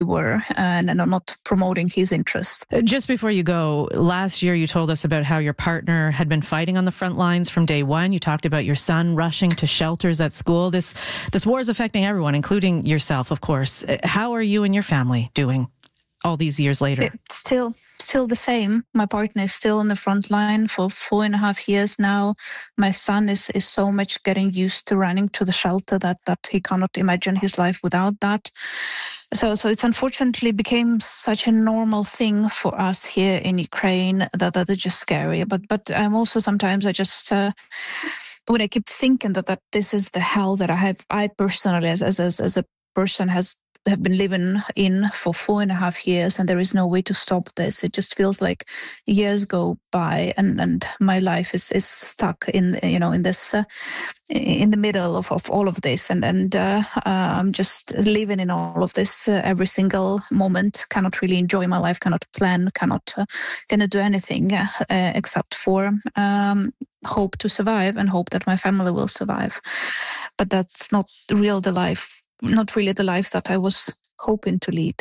anywhere and not promoting his interests. Just before you go, last year you told us about how your partner had been fighting on the front lines from day one. You talked about your son rushing to shelters at school. This war is affecting everyone, including yourself, of course. How are you and your family doing all these years later? It's still the same. My partner is still on the front line for 4.5 years now. My son is so much getting used to running to the shelter that he cannot imagine his life without that. So it's unfortunately became such a normal thing for us here in Ukraine that it's just scary. But I'm also sometimes when I keep thinking that this is the hell that I personally as a person have been living in for 4.5 years, and there is no way to stop this. It just feels like years go by and my life is stuck in this in the middle of all of this, and I'm just living in all of this every single moment. Cannot really enjoy my life, cannot plan, cannot do anything except for hope to survive and hope that my family will survive. But that's not really the life that I was hoping to lead.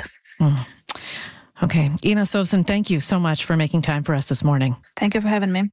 Okay. Inna Sovsun, thank you so much for making time for us this morning. Thank you for having me.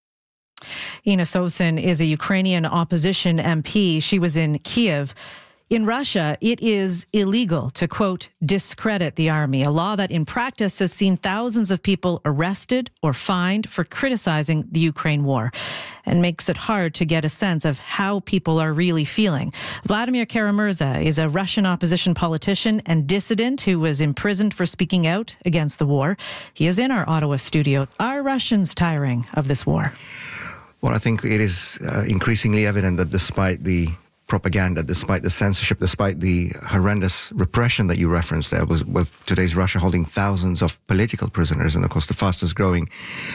Inna Sovsun is a Ukrainian opposition MP. She was in Kiev. In Russia, it is illegal to, quote, discredit the army, a law that in practice has seen thousands of people arrested or fined for criticizing the Ukraine war and makes it hard to get a sense of how people are really feeling. Vladimir Kara-Murza is a Russian opposition politician and dissident who was imprisoned for speaking out against the war. He is in our Ottawa studio. Are Russians tiring of this war? Well, I think it is increasingly evident that despite the propaganda, despite the censorship, despite the horrendous repression that you referenced there, with today's Russia holding thousands of political prisoners, and of course the fastest growing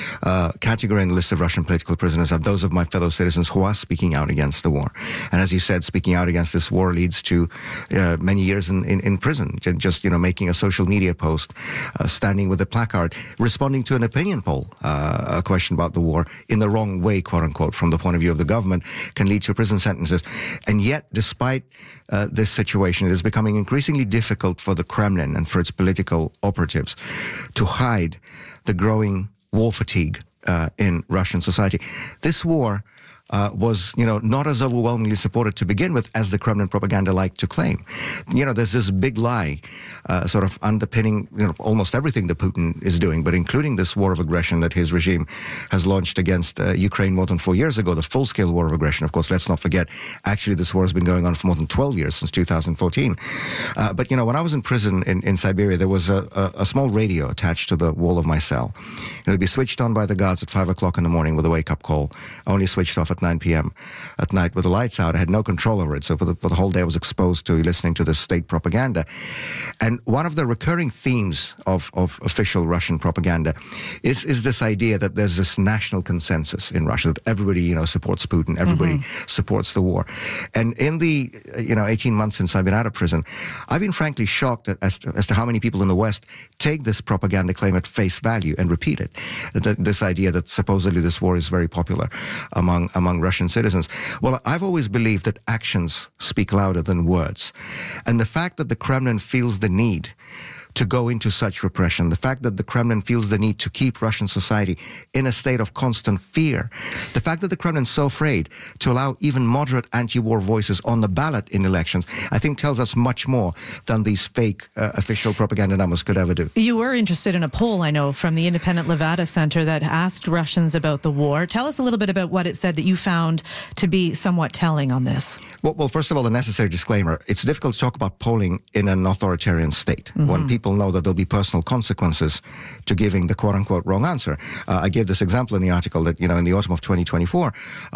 category in the list of Russian political prisoners are those of my fellow citizens who are speaking out against the war. And as you said, speaking out against this war leads to many years in prison, just making a social media post, standing with a placard, responding to an opinion poll, a question about the war in the wrong way, quote unquote, from the point of view of the government, can lead to prison sentences. And yet, despite this situation, it is becoming increasingly difficult for the Kremlin and for its political operatives to hide the growing war fatigue in Russian society. This war was, not as overwhelmingly supported to begin with as the Kremlin propaganda liked to claim. There's this big lie sort of underpinning, almost everything that Putin is doing, but including this war of aggression that his regime has launched against Ukraine more than 4 years ago, the full-scale war of aggression. Of course, let's not forget, actually, this war has been going on for more than 12 years, since 2014. But, when I was in prison in Siberia, there was a small radio attached to the wall of my cell. It would be switched on by the guards at 5 o'clock in the morning with a wake-up call, only switched off at 9 p.m. at night with the lights out. I had no control over it. So for the whole day I was exposed to listening to this state propaganda. And one of the recurring themes of official Russian propaganda is this idea that there's this national consensus in Russia, that everybody, supports Putin, everybody supports the war. And in the, 18 months since I've been out of prison, I've been frankly shocked as to how many people in the West take this propaganda claim at face value and repeat it. This idea that supposedly this war is very popular among Russian citizens. Well, I've always believed that actions speak louder than words. And the fact that the Kremlin feels the need to go into such repression, the fact that the Kremlin feels the need to keep Russian society in a state of constant fear, the fact that the Kremlin is so afraid to allow even moderate anti-war voices on the ballot in elections, I think tells us much more than these fake official propaganda numbers could ever do. You were interested in a poll, I know, from the Independent Levada Center that asked Russians about the war. Tell us a little bit about what it said that you found to be somewhat telling on this. Well, first of all, a necessary disclaimer. It's difficult to talk about polling in an authoritarian state when people know that there'll be personal consequences to giving the quote-unquote wrong answer. I gave this example in the article that, in the autumn of 2024,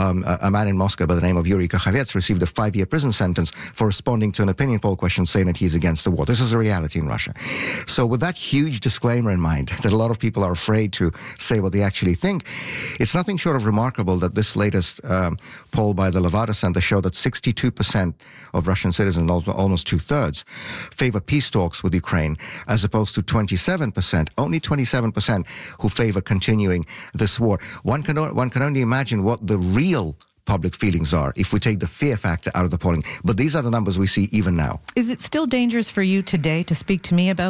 a man in Moscow by the name of Yuri Kakhovets received a 5-year prison sentence for responding to an opinion poll question saying that he's against the war. This is a reality in Russia. So with that huge disclaimer in mind, that a lot of people are afraid to say what they actually think, it's nothing short of remarkable that this latest poll by the Levada Center showed that 62% of Russian citizens, almost two-thirds, favor peace talks with Ukraine, as opposed to 27%, only 27% who favor continuing this war. One can only imagine what the real public feelings are if we take the fear factor out of the polling. But these are the numbers we see even now. Is it still dangerous for you today to speak to me about